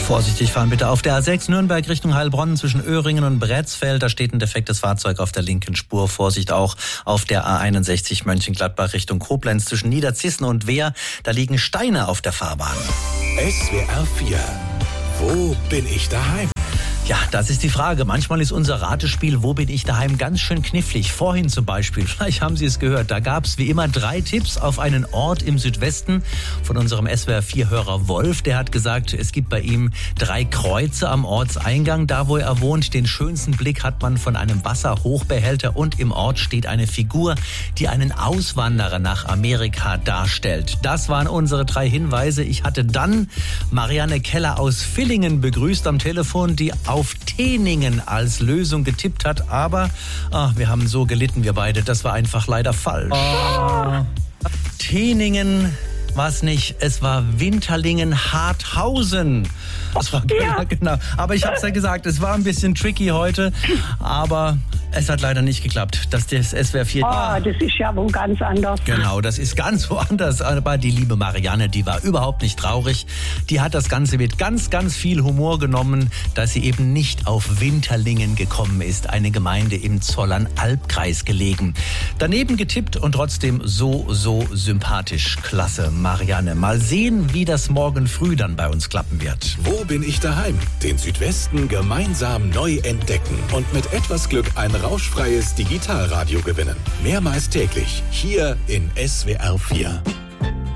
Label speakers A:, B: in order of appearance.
A: Vorsichtig fahren bitte auf der A6 Nürnberg Richtung Heilbronn zwischen Öhringen und Bretzfeld. Da steht ein defektes Fahrzeug auf der linken Spur. Vorsicht auch auf der A61 Mönchengladbach Richtung Koblenz zwischen Niederzissen und Wehr. Da liegen Steine auf der Fahrbahn.
B: SWR 4. Wo bin ich daheim?
A: Ja, das ist die Frage. Manchmal ist unser Ratespiel Wo bin ich daheim ganz schön knifflig. Vorhin zum Beispiel, vielleicht haben Sie es gehört, da gab es wie immer 3 Tipps auf einen Ort im Südwesten von unserem SWR4-Hörer Wolf. Der hat gesagt, es gibt bei ihm 3 Kreuze am Ortseingang. Da, wo er wohnt, den schönsten Blick hat man von einem Wasserhochbehälter und im Ort steht eine Figur, die einen Auswanderer nach Amerika darstellt. Das waren unsere 3 Hinweise. Ich hatte dann Marianne Keller aus Villingen begrüßt am Telefon, die auf Teningen als Lösung getippt hat, aber wir haben so gelitten, wir beide. Das war einfach leider falsch. Teningen war es nicht, es war Winterlingen-Harthausen. Das war genau. Aber ich habe es ja gesagt, es war ein bisschen tricky heute, aber es hat leider nicht geklappt. Das SWR 4.
C: Das ist ja wohl ganz anders.
A: Genau, das ist ganz woanders. Aber die liebe Marianne, die war überhaupt nicht traurig. Die hat das Ganze mit ganz, ganz viel Humor genommen, dass sie eben nicht auf Winterlingen gekommen ist. Eine Gemeinde im Zollern-Albkreis gelegen. Daneben getippt und trotzdem so sympathisch. Klasse, Marianne. Mal sehen, wie das morgen früh dann bei uns klappen wird.
B: Wo bin ich daheim? Den Südwesten gemeinsam neu entdecken und mit etwas Glück ein rauschfreies Digitalradio gewinnen. Mehrmals täglich hier in SWR 4.